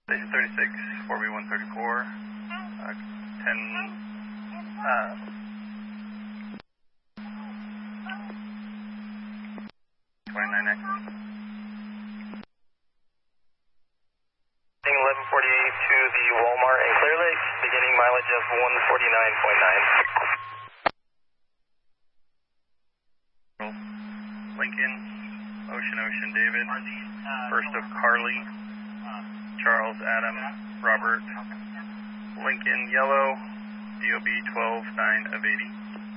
Station 36, 4B134, 29X. 1148 to the Walmart in Clear Lake, beginning mileage of 149.9. Lincoln, Ocean, David, first of Carly, Charles, Adam, Robert, Lincoln, Yellow, DOB 12, 9 of 80.